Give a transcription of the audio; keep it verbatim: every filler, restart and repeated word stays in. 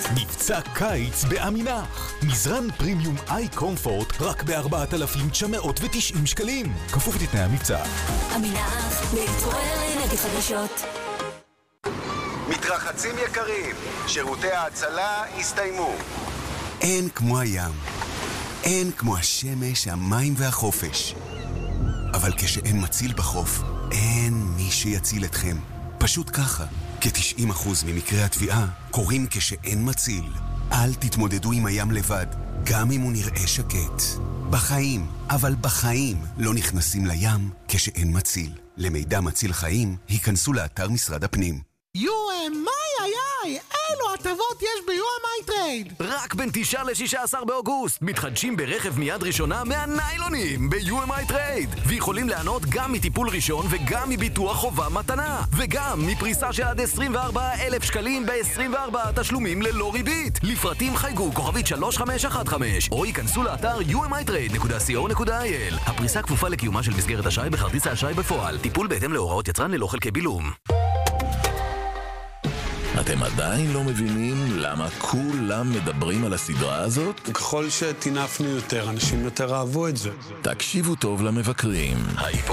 מבצע קיץ בעמינח. מזרן פרימיום איי קומפורט רק ב-ארבעת אלפים תשע מאות ותשעים שקלים. כפוף לתנאי המבצע. עמינח, להתעורר נגד חדשות. מתרחצים יקרים, שירותי ההצלה הסתיימו. אין כמו הים, אין כמו השמש, המים והחופש. אבל כשאין מציל בחוף, אין מי שיציל אתכם. פשוט ככה, כ-תשעים אחוז ממקרי התביעה קורים כשאין מציל. אל תתמודדו עם הים לבד, גם אם הוא נראה שקט. בחיים, אבל בחיים לא נכנסים לים כשאין מציל. למידע מציל חיים, היכנסו לאתר משרד הפנים. יו אם איי איי איי, אילו הטבות יש ב-יו אם איי טרייד. רק בין תשעה ל-שישה עשר באוגוסט מתחדשים ברכב מיד ראשונה מהניילונים ב-יו אם איי טרייד, ויכולים לענות גם מטיפול ראשון וגם מביטוח חובה מתנה, וגם מפריסה של עד עשרים וארבעה אלף שקלים ב-עשרים וארבעה תשלומים ללא ריבית. לפרטים חייגו כוכבית שלוש חמש אחת חמש או ייכנסו לאתר יו אם איי טרייד נקודה סי או נקודה איי אל. הפריסה כפופה לקיומה של מסגרת אשראי בכרטיס האשראי בפועל. טיפול בהתאם להוראות יצרן ללא חלקי בילום. אתם עדיין לא מבינים למה כולם מדברים על הסדרה הזאת? ככל שתינפנו יותר, אנשים יותר אהבו את זה. תקשיבו טוב למבקרים. היפו